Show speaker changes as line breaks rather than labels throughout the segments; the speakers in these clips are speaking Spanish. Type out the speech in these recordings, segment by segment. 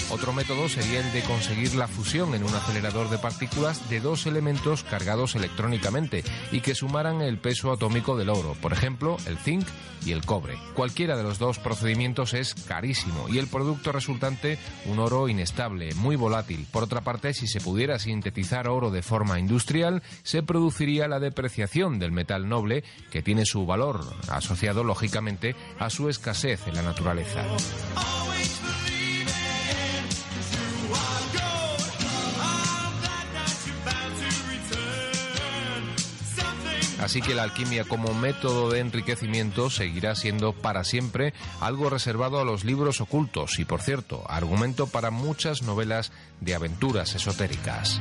Otro método sería el de conseguir la fusión en un acelerador de partículas de dos elementos cargados electrónicamente y que sumaran el peso atómico del oro, por ejemplo, el zinc y el cobre. Cualquiera de los dos procedimientos es carísimo y el producto resultante un oro inestable, muy volátil. Por otra parte, si se pudiera sintetizar oro de forma industrial, se produciría la depreciación del metal noble, que tiene su valor asociado lógicamente a su escasez en la naturaleza. Así que la alquimia como método de enriquecimiento seguirá siendo para siempre algo reservado a los libros ocultos y, por cierto, argumento para muchas novelas de aventuras esotéricas.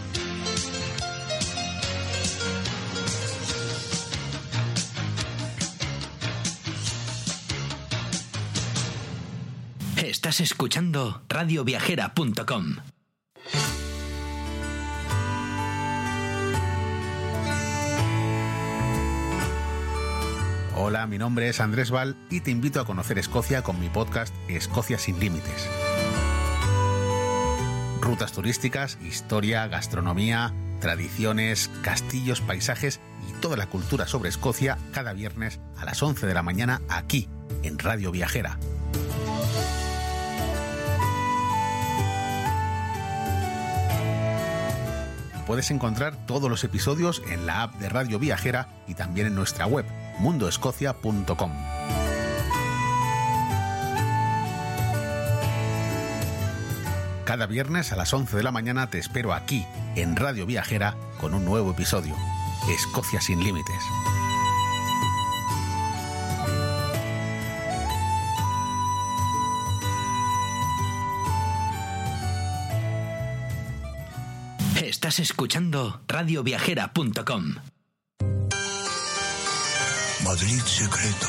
Estás escuchando radioviajera.com.
Hola, mi nombre es Andrés Val y te invito a conocer Escocia con mi podcast Escocia sin límites. Rutas turísticas, historia, gastronomía, tradiciones, castillos, paisajes y toda la cultura sobre Escocia cada viernes a las 11 de la mañana aquí, en Radio Viajera. Puedes encontrar todos los episodios en la app de Radio Viajera y también en nuestra web, mundoescocia.com. Cada viernes a las 11 de la mañana te espero aquí, en Radio Viajera, con un nuevo episodio. Escocia sin límites.
Estás escuchando radioviajera.com.
Madrid secreto.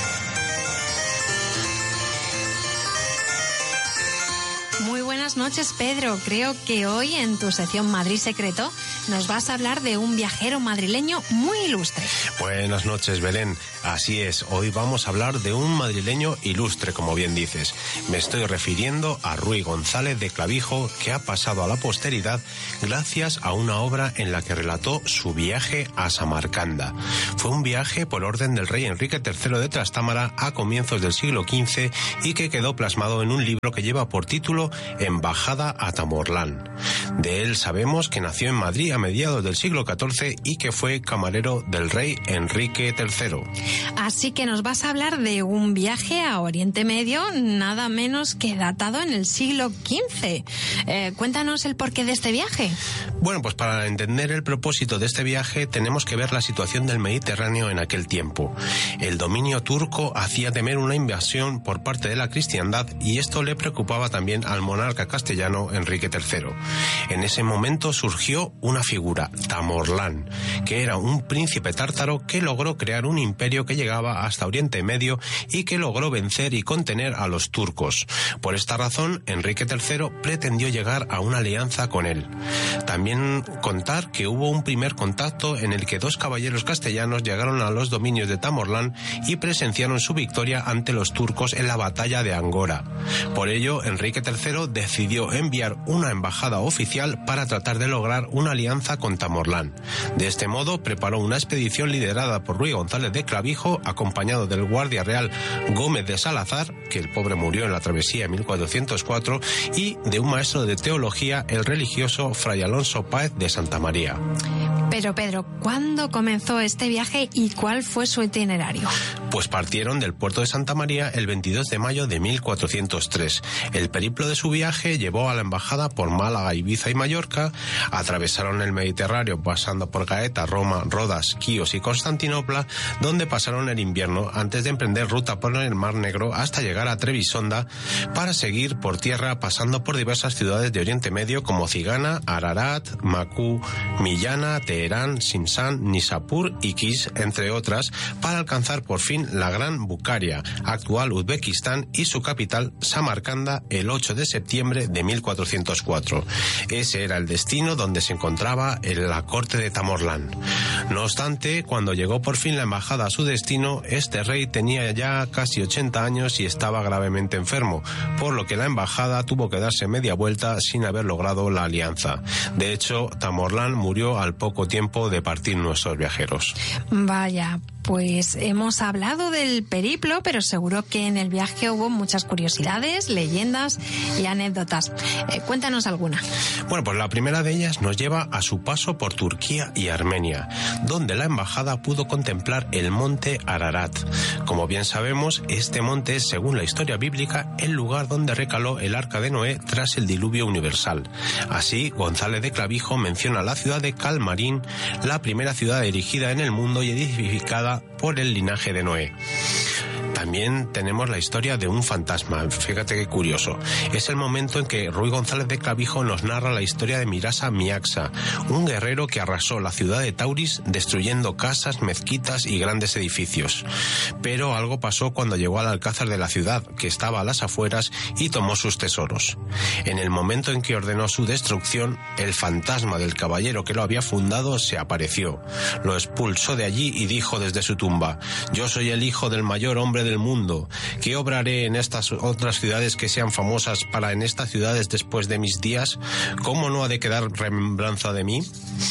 Muy buenas noches, Pedro. Creo que hoy en tu sección Madrid Secreto nos vas a hablar de un viajero madrileño muy ilustre.
Buenas noches, Belén. Así es, hoy vamos a hablar de un madrileño ilustre, como bien dices. Me estoy refiriendo a Ruy González de Clavijo, que ha pasado a la posteridad gracias a una obra en la que relató su viaje a Samarcanda. Fue un viaje por orden del rey Enrique III de Trastámara a comienzos del siglo XV y que quedó plasmado en un libro que lleva por título Embajada a Tamorlán. De él sabemos que nació en Madrid a mediados del siglo XIV y que fue camarero del rey Enrique III.
Así que nos vas a hablar de un viaje a Oriente Medio, nada menos que datado en el siglo XV. Cuéntanos el porqué de este viaje.
Bueno, pues para entender el propósito de este viaje tenemos que ver la situación del Mediterráneo en aquel tiempo. El dominio turco hacía temer una invasión por parte de la cristiandad y esto le preocupaba también al monarca castellano Enrique III. En ese momento surgió una figura, Tamorlán, que era un príncipe tártaro que logró crear un imperio que llegaba hasta Oriente Medio y que logró vencer y contener a los turcos. Por esta razón, Enrique III pretendió llegar a una alianza con él. También contar que hubo un primer contacto en el que dos caballeros castellanos llegaron a los dominios de Tamorlán y presenciaron su victoria ante los turcos en la batalla de Angora. Por ello, Enrique III decidió enviar una embajada oficial para tratar de lograr una alianza con Tamorlán. De este modo, preparó una expedición liderada por Ruy González de Clavijo, acompañado del guardia real Gómez de Salazar, que el pobre murió en la travesía en 1404, y de un maestro de teología, el religioso Fray Alonso Páez de Santa María.
Pero Pedro, ¿cuándo comenzó este viaje y cuál fue su itinerario?
Pues partieron del puerto de Santa María el 22 de mayo de 1403. El periplo de su viaje llevó a la embajada por Málaga, Ibiza y Mallorca, atravesaron el Mediterráneo pasando por Gaeta, Roma, Rodas, Quíos y Constantinopla, donde pasaron el invierno antes de emprender ruta por el Mar Negro hasta llegar a Trebisonda para seguir por tierra pasando por diversas ciudades de Oriente Medio como Cigana, Ararat, Bakú, Millana, Teherán, Sinsan, Nishapur y Kish, entre otras, para alcanzar por fin fin la Gran Bukharia, actual Uzbekistán, y su capital, Samarcanda, el 8 de septiembre de 1404. Ese era el destino donde se encontraba la corte de Tamerlán. No obstante, cuando llegó por fin la embajada a su destino, este rey tenía ya casi 80 años y estaba gravemente enfermo, por lo que la embajada tuvo que darse media vuelta sin haber logrado la alianza. De hecho, Tamerlán murió al poco tiempo de partir nuestros viajeros.
Vaya, pues hemos hablado del periplo, pero seguro que en el viaje hubo muchas curiosidades, leyendas y anécdotas. Cuéntanos alguna.
Bueno, pues la primera de ellas nos lleva a su paso por Turquía y Armenia, donde la embajada pudo contemplar el monte Ararat. Como bien sabemos, este monte es, según la historia bíblica, el lugar donde recaló el arca de Noé tras el diluvio universal. Así, González de Clavijo menciona la ciudad de Calmarín, la primera ciudad erigida en el mundo y edificada por el linaje de Noé. También tenemos la historia de un fantasma. Fíjate qué curioso. Es el momento en que Ruy González de Clavijo nos narra la historia de Mirasa Miaxa, un guerrero que arrasó la ciudad de Tauris destruyendo casas, mezquitas y grandes edificios. Pero algo pasó cuando llegó al alcázar de la ciudad, que estaba a las afueras, y tomó sus tesoros. En el momento en que ordenó su destrucción, el fantasma del caballero que lo había fundado se apareció. Lo expulsó de allí y dijo desde su tumba: «Yo soy el hijo del mayor hombre del mundo. ¿Qué obraré en estas otras ciudades que sean famosas para en estas ciudades después de mis días? ¿Cómo no ha de quedar remembranza de mí?».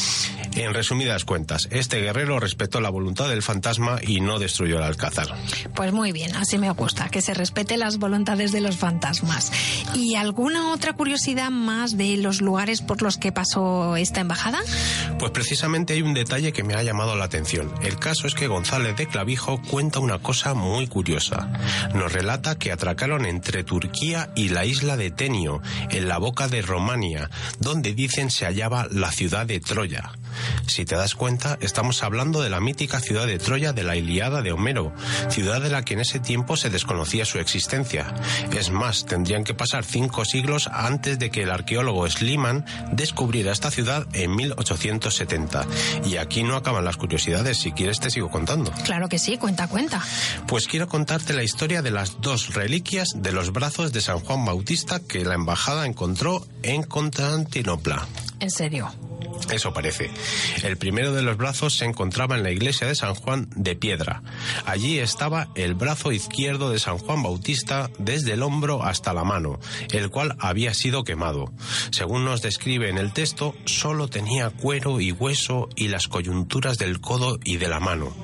En resumidas cuentas, este guerrero respetó la voluntad del fantasma y no destruyó el alcázar.
Pues muy bien, así me gusta, que se respete las voluntades de los fantasmas. ¿Y alguna otra curiosidad más de los lugares por los que pasó esta embajada?
Pues precisamente hay un detalle que me ha llamado la atención. El caso es que González de Clavijo cuenta una cosa muy curiosa. Nos relata que atracaron entre Turquía y la isla de Tenio, en la boca de Romania, donde dicen se hallaba la ciudad de Troya. Si te das cuenta, estamos hablando de la mítica ciudad de Troya de la Ilíada de Homero, ciudad de la que en ese tiempo se desconocía su existencia. Es más, tendrían que pasar 5 siglos antes de que el arqueólogo Schliemann descubriera esta ciudad en 1870. Y aquí no acaban las curiosidades, si quieres te sigo contando.
Claro que sí, cuenta.
Pues quiero contarte la historia de las 2 reliquias de los brazos de San Juan Bautista que la embajada encontró en Constantinopla.
¿En serio?
Eso parece. El primero de los brazos se encontraba en la iglesia de San Juan de Piedra. Allí estaba el brazo izquierdo de San Juan Bautista desde el hombro hasta la mano, el cual había sido quemado. Según nos describe en el texto, solo tenía cuero y hueso y las coyunturas del codo y de la mano.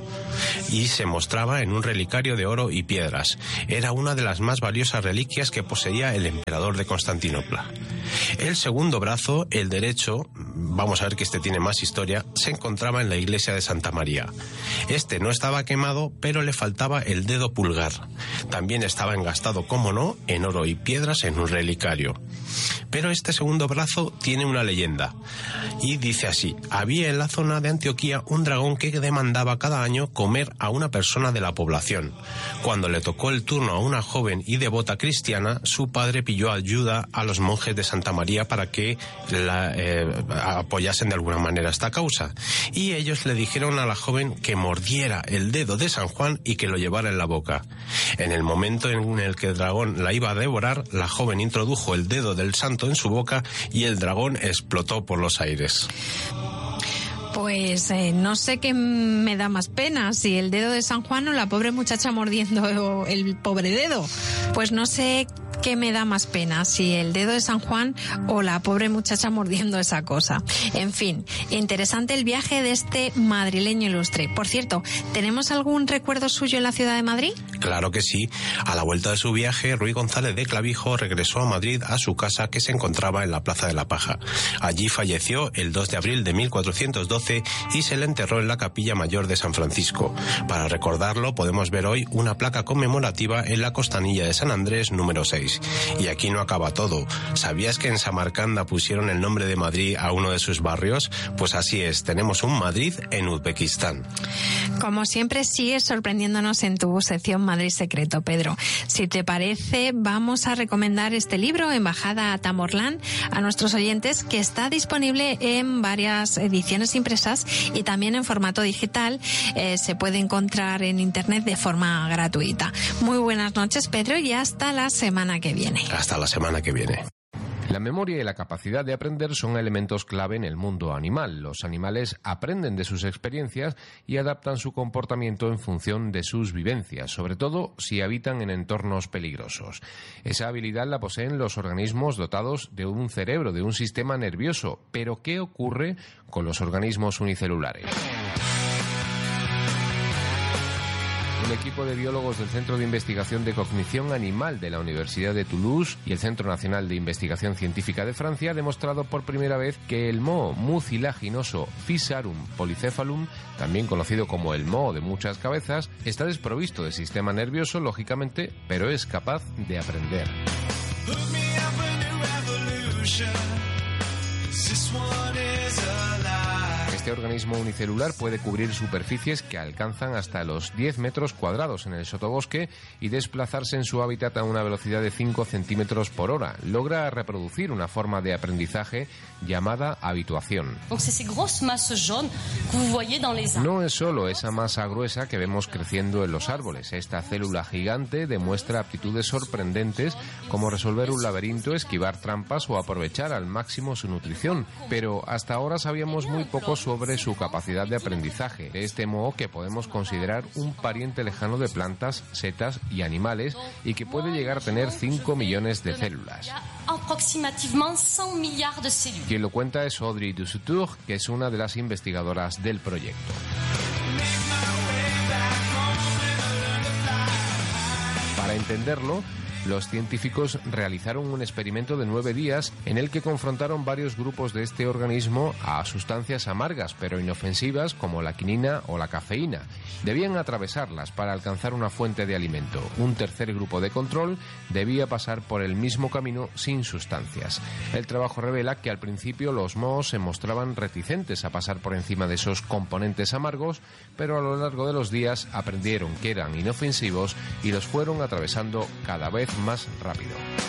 Y se mostraba en un relicario de oro y piedras. Era una de las más valiosas reliquias que poseía el emperador de Constantinopla. El segundo brazo, el derecho, vamos a ver que este tiene más historia, se encontraba en la iglesia de Santa María. Este no estaba quemado, pero le faltaba el dedo pulgar. También estaba engastado, como no, en oro y piedras en un relicario. Pero este segundo brazo tiene una leyenda. Y dice así: había en la zona de Antioquía un dragón que demandaba cada año comer a una persona de la población. Cuando le tocó el turno a una joven y devota cristiana, su padre pidió ayuda a los monjes de Santa María para que apoyasen de alguna manera esta causa. Y ellos le dijeron a la joven que mordiera el dedo de San Juan y que lo llevara en la boca. En el momento en el que el dragón la iba a devorar, la joven introdujo el dedo del santo en su boca y el dragón explotó por los aires.
Pues no sé qué me da más pena, si el dedo de San Juan o la pobre muchacha mordiendo el pobre dedo. Pues no sé qué me da más pena, si el dedo de San Juan o la pobre muchacha mordiendo esa cosa. En fin, interesante el viaje de este madrileño ilustre. Por cierto, ¿tenemos algún recuerdo suyo en la ciudad de Madrid?
Claro que sí. A la vuelta de su viaje, Ruy González de Clavijo regresó a Madrid a su casa, que se encontraba en la Plaza de la Paja. Allí falleció el 2 de abril de 1412 y se le enterró en la Capilla Mayor de San Francisco. Para recordarlo, podemos ver hoy una placa conmemorativa en la Costanilla de San Andrés número 6. Y aquí no acaba todo. ¿Sabías que en Samarcanda pusieron el nombre de Madrid a uno de sus barrios? Pues así es, tenemos un Madrid en Uzbekistán.
Como siempre, sigues sorprendiéndonos en tu sección Madrid secreto, Pedro. Si te parece, vamos a recomendar este libro, Embajada a Tamorlán, a nuestros oyentes, que está disponible en varias ediciones impresas y también en formato digital. Se puede encontrar en internet de forma gratuita. Muy buenas noches, Pedro, y hasta la semana que viene.
Hasta la semana que viene.
La memoria y la capacidad de aprender son elementos clave en el mundo animal. Los animales aprenden de sus experiencias y adaptan su comportamiento en función de sus vivencias, sobre todo si habitan en entornos peligrosos. Esa habilidad la poseen los organismos dotados de un cerebro, de un sistema nervioso. Pero ¿qué ocurre con los organismos unicelulares? Un equipo de biólogos del Centro de Investigación de Cognición Animal de la Universidad de Toulouse y el Centro Nacional de Investigación Científica de Francia ha demostrado por primera vez que el moho mucilaginoso Physarum polycephalum, también conocido como el moho de muchas cabezas, está desprovisto de sistema nervioso, lógicamente, pero es capaz de aprender. Este organismo unicelular puede cubrir superficies que alcanzan hasta los 10 metros cuadrados en el sotobosque y desplazarse en su hábitat a una velocidad de 5 centímetros por hora. Logra reproducir una forma de aprendizaje llamada habituación. No es solo esa masa gruesa que vemos creciendo en los árboles. Esta célula gigante demuestra aptitudes sorprendentes como resolver un laberinto, esquivar trampas o aprovechar al máximo su nutrición. Pero hasta ahora sabíamos muy poco sobre su capacidad de aprendizaje. Este moho, que podemos considerar un pariente lejano de plantas, setas y animales, y que puede llegar a tener 5 millones de células. Quien lo cuenta es Audrey Dussutour, que es una de las investigadoras del proyecto. Para entenderlo, los científicos realizaron un experimento de 9 días en el que confrontaron varios grupos de este organismo a sustancias amargas pero inofensivas como la quinina o la cafeína. Debían atravesarlas para alcanzar una fuente de alimento. Un tercer grupo de control debía pasar por el mismo camino sin sustancias. El trabajo revela que al principio los mohos se mostraban reticentes a pasar por encima de esos componentes amargos, pero a lo largo de los días aprendieron que eran inofensivos y los fueron atravesando cada vez más rápido.